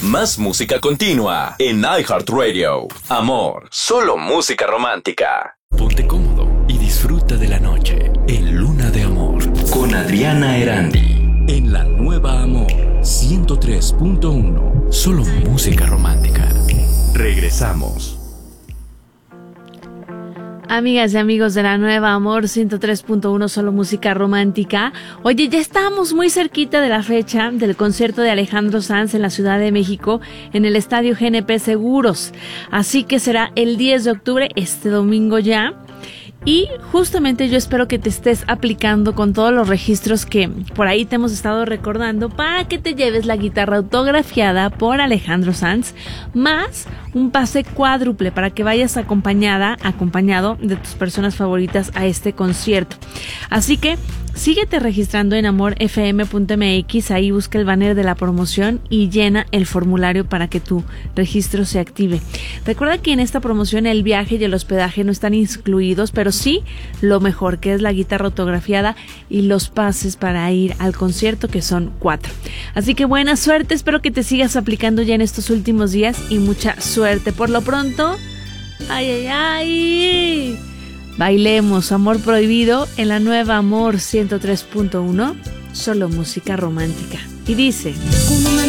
Más música continua en iHeartRadio. Amor, solo música romántica. Ponte cómodo y disfruta de la noche en Luna de Amor con Adriana Erandi en la nueva Amor 103.1. Solo música romántica. Regresamos. Amigas y amigos de la nueva Amor 103.1, solo música romántica. Oye, ya estamos muy cerquita de la fecha del concierto de Alejandro Sanz en la Ciudad de México en el Estadio GNP Seguros. Así que será el 10 de octubre, este domingo ya. Y justamente yo espero que te estés aplicando con todos los registros que por ahí te hemos estado recordando para que te lleves la guitarra autografiada por Alejandro Sanz, más un pase cuádruple para que vayas acompañado de tus personas favoritas a este concierto. Así que síguete registrando en amorfm.mx, ahí busca el banner de la promoción y llena el formulario para que tu registro se active. Recuerda que en esta promoción el viaje y el hospedaje no están incluidos, pero sí lo mejor, que es la guitarra autografiada y los pases para ir al concierto, que son 4. Así que buena suerte, espero que te sigas aplicando ya en estos últimos días y mucha suerte. Por lo pronto, ¡ay! Bailemos Amor Prohibido en la nueva Amor 103.1, solo música romántica. Y dice...